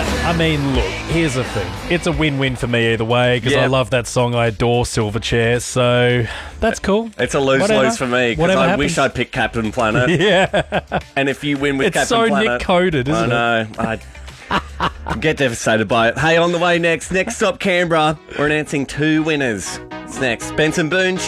I mean, look, here's the thing. It's a win-win for me either way because I love that song. I adore Silverchair, so that's cool. It's a lose-lose for me because I wish I'd picked Captain Planet. Yeah. And if you win with Captain Planet... Planet... It's so Nick-coded, isn't it? I know. I get devastated by it. Hey, on the way next stop Canberra, we're announcing 2 winners. It's next. Benson Boone...